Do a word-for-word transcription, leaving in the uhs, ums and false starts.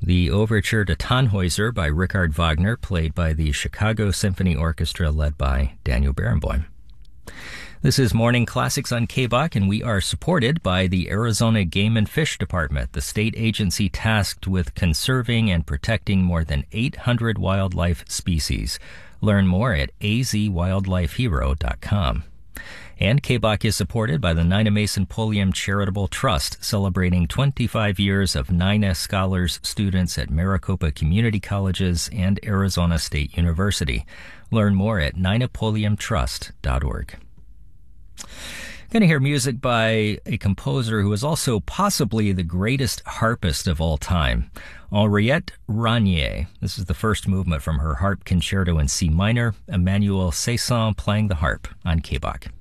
The overture to Tannhäuser by Richard Wagner, played by the Chicago Symphony Orchestra led by Daniel Barenboim. This is Morning Classics on K B O C, and we are supported by the Arizona Game and Fish Department, the state agency tasked with conserving and protecting more than eight hundred wildlife species. Learn more at a z wildlife hero dot com. And K B O C is supported by the Nina Mason Pulliam Charitable Trust, celebrating twenty-five years of Nina Scholars students at Maricopa Community Colleges and Arizona State University. Learn more at nina pulliam trust dot org. Going to hear music by a composer who is also possibly the greatest harpist of all time, Henriette Ranier. This is the first movement from her harp concerto in C minor. Emmanuel Cesson playing the harp on K B O C.